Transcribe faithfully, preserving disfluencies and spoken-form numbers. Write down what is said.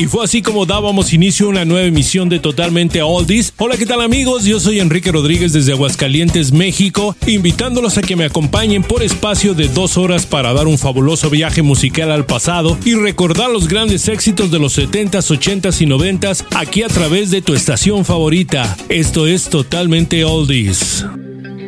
Y fue así como dábamos inicio a una nueva emisión de Totalmente Oldies. Hola, ¿qué tal amigos? Yo soy Enrique Rodríguez desde Aguascalientes, México, invitándolos a que me acompañen por espacio de dos horas para dar un fabuloso viaje musical al pasado y recordar los grandes éxitos de los setentas, ochentas y noventas aquí a través de tu estación favorita. Esto es Totalmente Oldies.